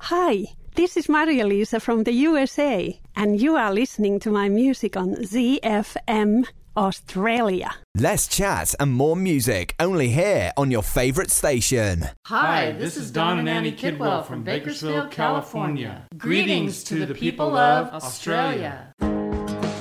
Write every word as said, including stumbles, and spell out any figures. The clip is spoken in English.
Hi, this is Maria-Lisa from the U S A, and you are listening to my music on Z F M Australia. Less chat and more music, only here on your favourite station. Hi, this is Don and Annie Kidwell from Bakersfield, California. Greetings to the people of Australia.